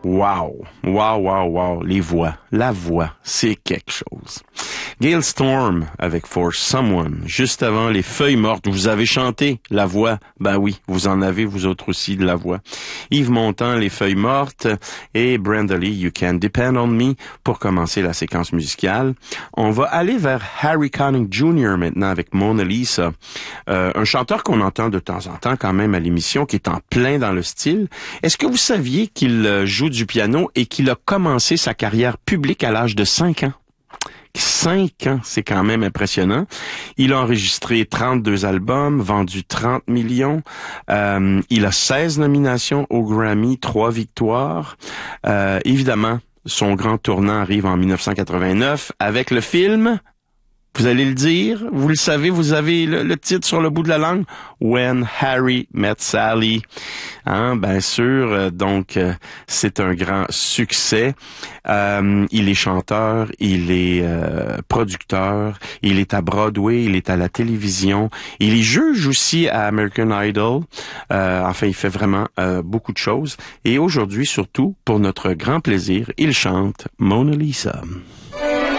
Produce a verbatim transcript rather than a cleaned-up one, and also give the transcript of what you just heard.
Wow, wow, wow, wow, les voix, la voix, c'est quelque chose. Gale Storm avec For Someone, juste avant Les Feuilles Mortes, vous avez chanté la voix, ben oui, vous en avez vous autres aussi de la voix. Yves Montand, Les Feuilles Mortes, et Brenda Lee, You Can Depend on Me, pour commencer la séquence musicale. On va aller vers Harry Connick Junior maintenant avec Mona Lisa, euh, un chanteur qu'on entend de temps en temps quand même à l'émission, qui est en plein dans le style. Est-ce que vous saviez qu'il joue du piano et qu'il a commencé sa carrière publique à l'âge de cinq ans? Cinq ans, c'est quand même impressionnant. Il a enregistré trente-deux albums, vendu trente millions. Euh, il a seize nominations au Grammy, trois victoires. Euh, évidemment, son grand tournant arrive en dix-neuf cent quatre-vingt-neuf avec le film... Vous allez le dire, vous le savez, vous avez le, le titre sur le bout de la langue. When Harry Met Sally. Hein, bien sûr, euh, donc euh, c'est un grand succès. Euh, il est chanteur, il est euh, producteur, il est à Broadway, il est à la télévision. Il est juge aussi à American Idol. Euh, enfin, il fait vraiment euh, beaucoup de choses. Et aujourd'hui, surtout, pour notre grand plaisir, il chante Mona Lisa.